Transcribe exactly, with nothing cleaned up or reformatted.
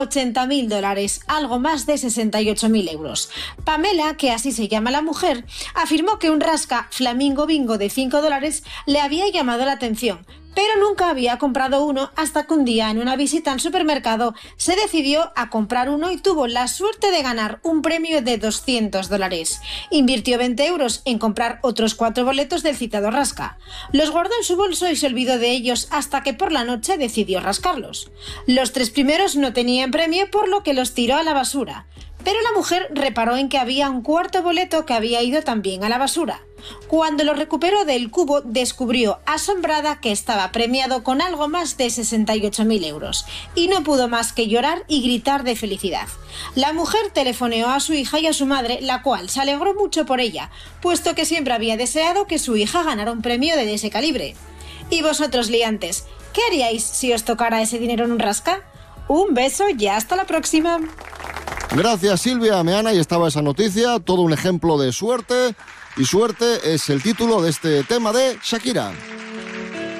ochenta mil dólares, algo más de sesenta y ocho mil euros. Pamela, que así se llama la mujer, afirmó que un rasca Flamingo Bingo de cinco dólares le había llamado la atención, pero nunca había comprado uno hasta que un día en una visita al supermercado se decidió a comprar uno y tuvo la suerte de ganar un premio de doscientos dólares. Invirtió veinte euros en comprar otros cuatro boletos del citado rasca. Los guardó en su bolso y se olvidó de ellos hasta que por la noche decidió rascarlos. Los tres primeros no tenían premio, por lo que los tiró a la basura. Pero la mujer reparó en que había un cuarto boleto que había ido también a la basura. Cuando lo recuperó del cubo, descubrió, asombrada, que estaba premiado con algo más de sesenta y ocho mil euros, y no pudo más que llorar y gritar de felicidad. La mujer telefoneó a su hija y a su madre, la cual se alegró mucho por ella, puesto que siempre había deseado que su hija ganara un premio de ese calibre. ¿Y vosotros, liantes, qué haríais si os tocara ese dinero en un rasca? Un beso y hasta la próxima. Gracias, Silvia Meana, y estaba esa noticia, todo un ejemplo de suerte, y suerte es el título de este tema de Shakira.